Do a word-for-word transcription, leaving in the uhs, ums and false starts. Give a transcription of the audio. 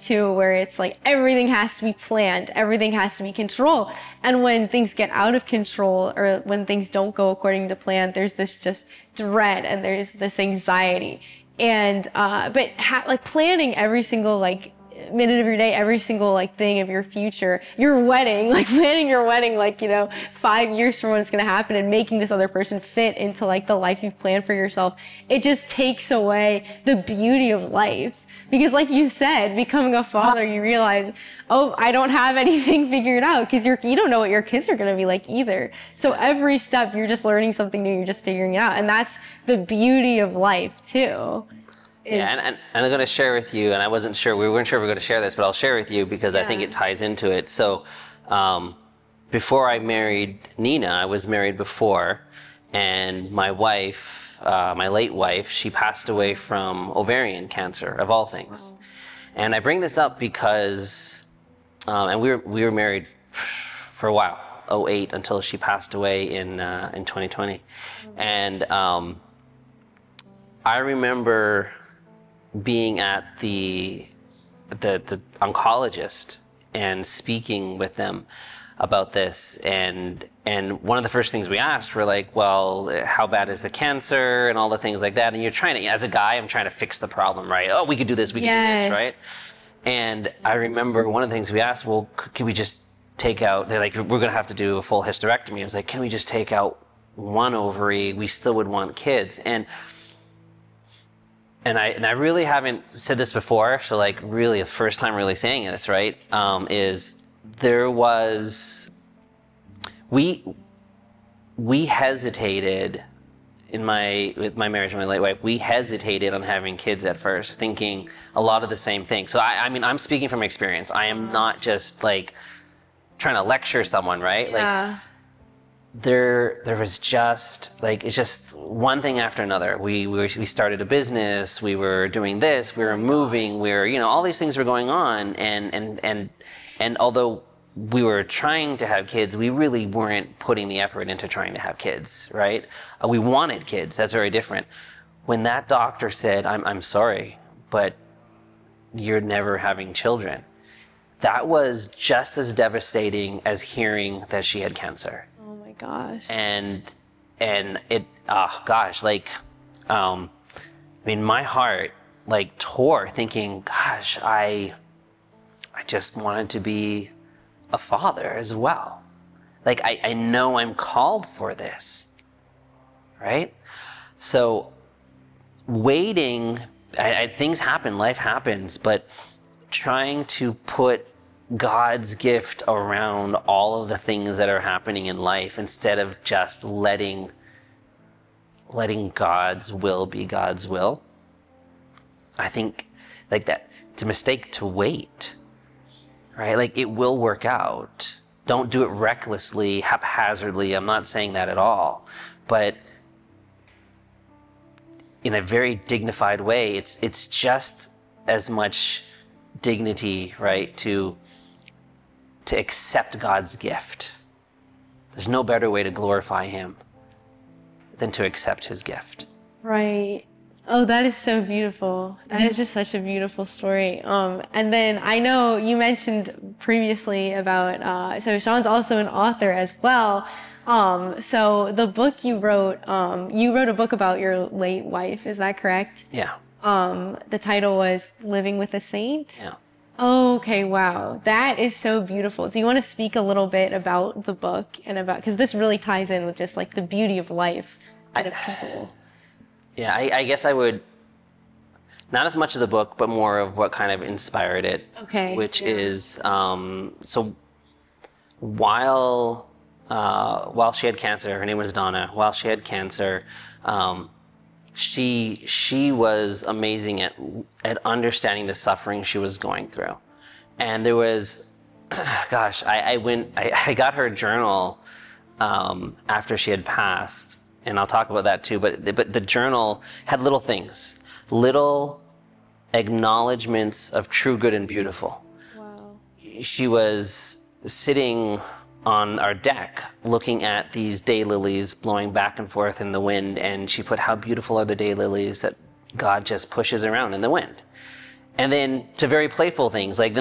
too, where it's like everything has to be planned, everything has to be controlled. And when things get out of control or when things don't go according to plan, there's this just dread and there's this anxiety. And uh, but ha- like planning every single like minute of your day, every single like thing of your future, your wedding, like planning your wedding, like, you know, five years from when it's going to happen and making this other person fit into like the life you've planned for yourself. It just takes away the beauty of life. Because like you said, becoming a father, you realize, oh, I don't have anything figured out, because you're, you don't know what your kids are going to be like either. So every step you're just learning something new, you're just figuring it out. And that's the beauty of life too. Is, yeah, and, and, and I'm going to share with you, and I wasn't sure, we weren't sure if we were going to share this, but I'll share with you because yeah. I think it ties into it. So um, before I married Nina, I was married before, and my wife, uh, my late wife, she passed away from ovarian cancer, of all things. Wow. And I bring this up because, um, and we were, we were married for a while, oh eight, until she passed away in, uh, in twenty twenty. Mm-hmm. And um, I remember being at the, the the oncologist and speaking with them about this, and and one of the first things we asked were like, well, how bad is the cancer and all the things like that, and you're trying to, as a guy, I'm trying to fix the problem, right? Oh, we could do this, we could yes. do this, right? And I remember one of the things we asked, well, can we just take out, they're like, we're gonna have to do a full hysterectomy. I was like, can we just take out one ovary? We still would want kids. And And I and I really haven't said this before, so like really the first time really saying this, right? Um, is there was we we hesitated in my with my marriage with my late wife. We hesitated on having kids at first, thinking a lot of the same things. So I, I mean, I'm speaking from experience. I am not just like trying to lecture someone, right? Yeah. Like, there there was just like it's just one thing after another. We we, were, we started a business, we were doing this, we were moving, we were, you know, all these things were going on, and and and and although we were trying to have kids, we really weren't putting the effort into trying to have kids, right? Uh, we wanted kids. That's very different. When that doctor said, I'm I'm sorry, but you're never having children, that was just as devastating as hearing that she had cancer. Gosh. And and it oh gosh, like um I mean my heart like tore thinking, gosh, I I just wanted to be a father as well. Like I, I know I'm called for this. Right? So waiting, I, I, things happen, life happens, but trying to put God's gift around all of the things that are happening in life instead of just letting letting God's will be God's will. I think like that it's a mistake to wait, right? Like it will work out. Don't do it recklessly, haphazardly. I'm not saying that at all, but in a very dignified way. It's it's just as much dignity, right, to to accept God's gift. There's no better way to glorify Him than to accept His gift. Right. Oh, that is so beautiful. That is just such a beautiful story. Um, and then I know you mentioned previously about, uh, so Sean's also an author as well. Um, so the book you wrote, um, you wrote a book about your late wife, is that correct? Yeah. Um, the title was Living with a Saint? Yeah. Oh, okay, wow. That is so beautiful. Do you want to speak a little bit about the book and about, because this really ties in with just like the beauty of life and of people. Yeah, I, I guess I would, not as much of the book, but more of what kind of inspired it. Okay. Which yeah. is, um, so while, uh, while she had cancer, her name was Donna, while she had cancer, um, She she was amazing at at understanding the suffering she was going through, and there was, gosh, I, I went I, I got her journal um, after she had passed, and I'll talk about that too. But but the journal had little things, little acknowledgments of true, good, and beautiful. Wow. She was sitting on our deck looking at these daylilies blowing back and forth in the wind, and she put, how beautiful are the daylilies that God just pushes around in the wind. and then to very playful things like